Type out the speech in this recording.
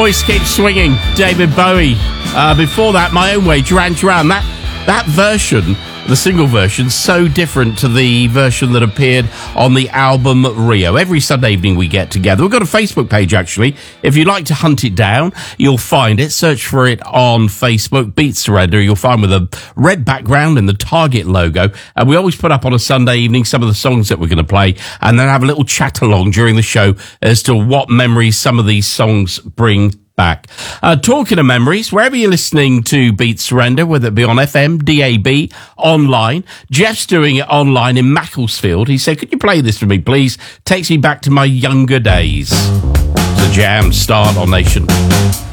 voice keeps swinging. David Bowie. Before that, My Own Way, Duran Duran. That version, the single version, so different to the version that appeared on the album Rio. Every Sunday evening we get together. We've got a Facebook page, actually. If you'd like to hunt it down, you'll find it. Search for it on Facebook, Beat Surrender. You'll find with a red background and the Target logo. And we always put up on a Sunday evening some of the songs that we're going to play and then have a little chat along during the show as to what memories some of these songs bring back. Talking of memories, wherever you're listening to Beat Surrender, whether it be on FM, DAB, online, Jeff's doing it online in Macclesfield. He said, could you play this for me, please? Takes me back to my younger days. It's a jam start on Nation.